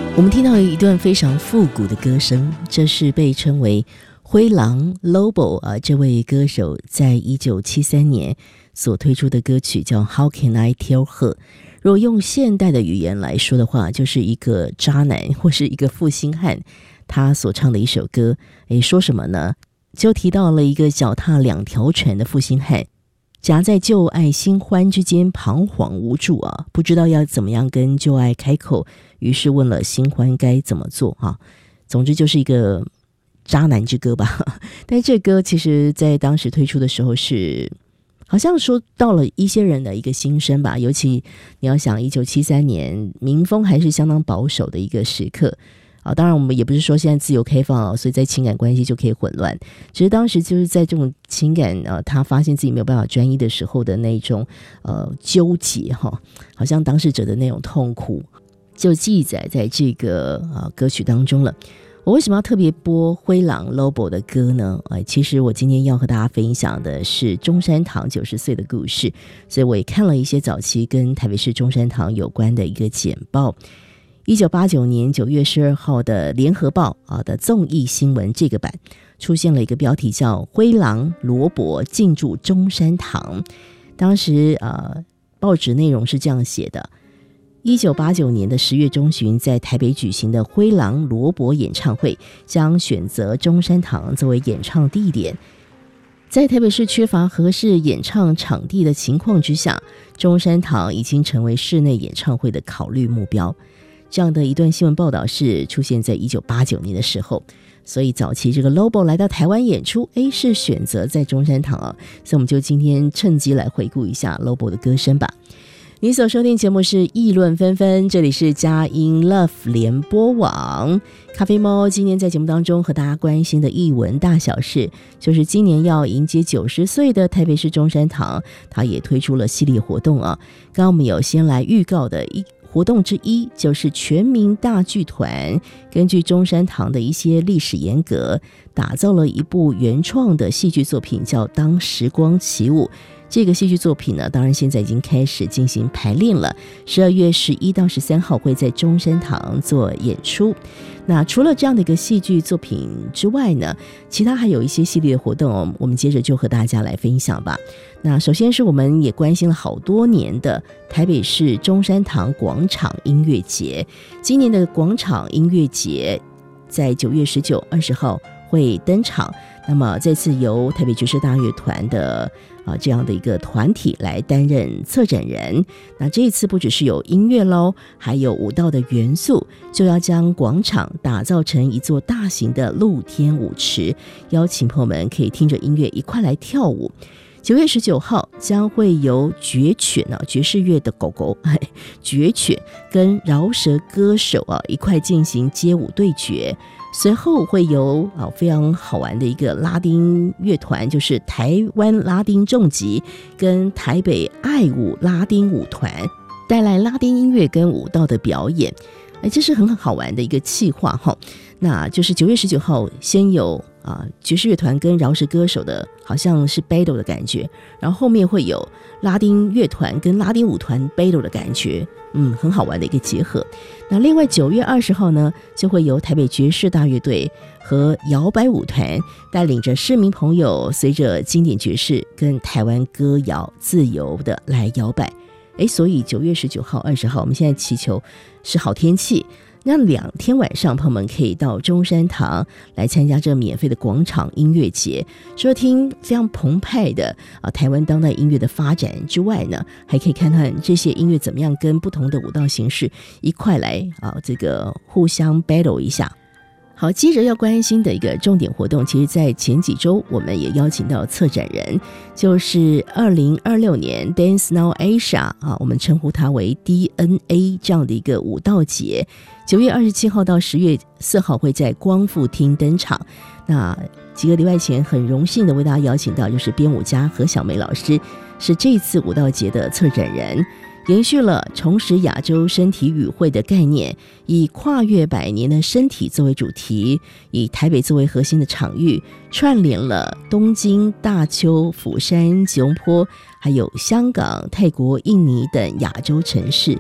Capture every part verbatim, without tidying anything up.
我们听到一段非常复古的歌声，这是被称为灰狼 Lobo 啊，这位歌手在一九七三年所推出的歌曲叫 How Can I Tell Her。 如果用现代的语言来说的话，就是一个渣男或是一个负心汉他所唱的一首歌。诶，说什么呢？就提到了一个脚踏两条船的负心汉，夹在旧爱新欢之间彷徨无助啊，不知道要怎么样跟旧爱开口，于是问了新欢该怎么做啊。总之就是一个渣男之歌吧。但这歌其实在当时推出的时候是好像说到了一些人的一个心声吧，尤其你要想一九七三年民风还是相当保守的一个时刻啊，当然我们也不是说现在自由开放、啊、所以在情感关系就可以混乱，只是当时就是在这种情感呃，他发现自己没有办法专一的时候的那种呃纠结哈、啊，好像当事者的那种痛苦就记载在这个呃歌曲当中了。我为什么要特别播灰狼 Lobo 的歌呢？呃，其实我今天要和大家分享的是中山堂九十岁的故事，所以我也看了一些早期跟台北市中山堂有关的一个简报。一九八九年九月十二号的联合报啊的综艺新闻这个版出现了一个标题叫灰狼罗伯进驻中山堂。当时呃报纸内容是这样写的：一九八九年的十月中旬，在台北举行的灰狼罗伯演唱会将选择中山堂作为演唱地点。在台北市缺乏合适演唱场地的情况之下，中山堂已经成为室内演唱会的考虑目标。这样的一段新闻报道是出现在一九八九年的时候，所以早期这个 Lobo 来到台湾演出，诶，是选择在中山堂啊，所以我们就今天趁机来回顾一下 Lobo 的歌声吧。你所收听节目是议论纷纷，这里是佳音 Love 联播网。咖啡猫今天在节目当中和大家关心的艺文大小事，就是今年要迎接九十岁的台北市中山堂，它也推出了系列活动啊。刚刚我们有先来预告的一活动之一，就是全民大剧团根据中山堂的一些历史沿革，打造了一部原创的戏剧作品，叫《当时光起舞》。这个戏剧作品呢，当然现在已经开始进行排练了，十二月十一到十三号会在中山堂做演出。那除了这样的一个戏剧作品之外呢，其他还有一些系列活动、哦、我们接着就和大家来分享吧。那首先是我们也关心了好多年的台北市中山堂广场音乐节，今年的广场音乐节在九月十九、二十号会登场。那么这次由台北爵士大乐团的啊这样的一个团体来担任策展人。那这一次不只是有音乐咯，还有舞蹈的元素，就要将广场打造成一座大型的露天舞池，邀请朋友们可以听着音乐一块来跳舞。九月十九号将会由绝犬啊，爵士乐的狗狗绝犬跟饶舌歌手啊一块进行街舞对决。随后会由啊非常好玩的一个拉丁乐团，就是台湾拉丁重击跟台北爱舞拉丁舞团带来拉丁音乐跟舞蹈的表演。哎，这是很好玩的一个企划哈。那就是九月十九号先有啊爵士乐团跟饶舌歌手的好像是 battle 的感觉，然后后面会有拉丁乐团跟拉丁舞团 battle 的感觉，嗯，很好玩的一个结合。那另外九月二十号呢，就会由台北爵士大乐队和摇摆舞团带领着市民朋友，随着经典爵士跟台湾歌谣自由的来摇摆。诶，所以九月十九号、二十号，我们现在祈求是好天气。那两天晚上，朋友们可以到中山堂来参加这免费的广场音乐节，除了听非常澎湃的啊台湾当代音乐的发展之外呢，还可以看看这些音乐怎么样跟不同的舞蹈形式一块来啊这个互相 battle 一下。好，接着要关心的一个重点活动，其实在前几周我们也邀请到策展人，就是二零二六年 Dance Now Asia 啊，我们称呼它为 D N A 这样的一个舞蹈节，九月二十七号到十月四号会在光复厅登场。那几个礼拜前很荣幸的为大家邀请到就是编舞家何小梅老师，是这次舞蹈节的策展人，延续了重拾亚洲身体语汇的概念，以跨越百年的身体作为主题，以台北作为核心的场域，串联了东京、大邱、釜山、吉隆坡，还有香港、泰国、印尼等亚洲城市，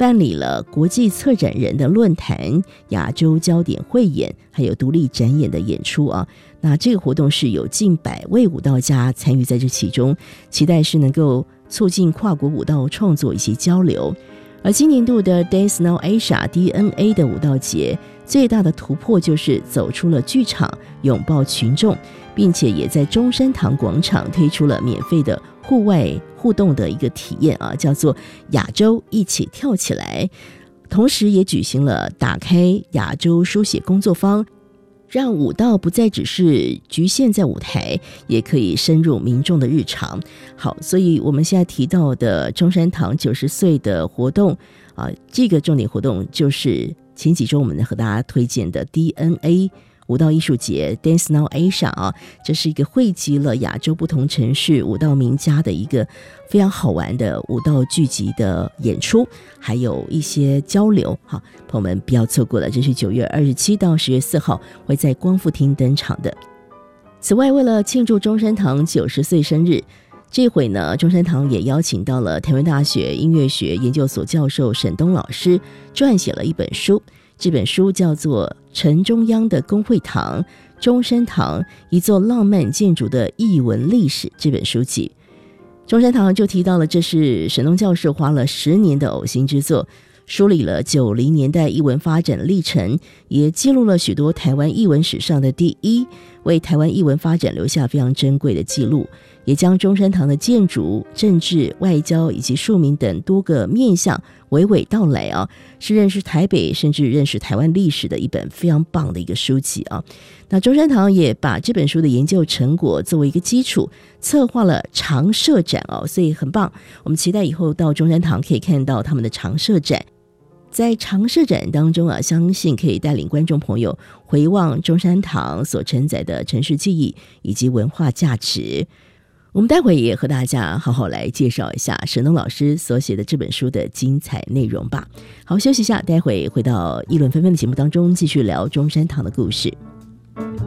办理了国际策展人的论坛、亚洲焦点汇演，还有独立展演的演出啊。那这个活动是有近百位舞蹈家参与在这其中，期待是能够促进跨国舞蹈创作以及交流。而今年度的 Dance Now Asia D N A 的舞蹈节最大的突破就是走出了剧场，拥抱群众，并且也在中山堂广场推出了免费的户外互动的一个体验啊，叫做亚洲一起跳起来。同时也举行了打开亚洲书写工作坊，让舞蹈不再只是局限在舞台，也可以深入民众的日常。好，所以我们现在提到的中山堂九十岁的活动啊，这个重点活动就是前几周我们和大家推荐的 D N A 舞蹈艺术节 Dance Now Asia 啊，这是一个汇集了亚洲不同城市舞蹈名家的一个非常好玩的舞蹈剧集的演出，还有一些交流。好，朋友们不要错过了，这是九月二十七到十月四号会在光复厅登场的。此外，为了庆祝中山堂九十岁生日，这回呢，中山堂也邀请到了台湾大学音乐学研究所教授沈东老师，撰写了一本书。这本书叫做《城中央的公会堂：中山堂一座浪漫建筑的艺文历史》这本书籍。中山堂就提到了，这是沈东教授花了十年的呕心之作，梳理了九零年代艺文发展历程，也记录了许多台湾艺文史上的第一，为台湾艺文发展留下非常珍贵的记录，也将中山堂的建筑、政治、外交以及庶民等多个面向娓娓道来啊，是认识台北甚至认识台湾历史的一本非常棒的一个书籍啊。那中山堂也把这本书的研究成果作为一个基础，策划了常设展哦，所以很棒。我们期待以后到中山堂可以看到他们的常设展。在常设展当中啊，相信可以带领观众朋友回望中山堂所承载的城市记忆以及文化价值。我们待会也和大家好好来介绍一下沈东老师所写的这本书的精彩内容吧。好，休息一下，待会回到议论纷纷的节目当中，继续聊中山堂的故事。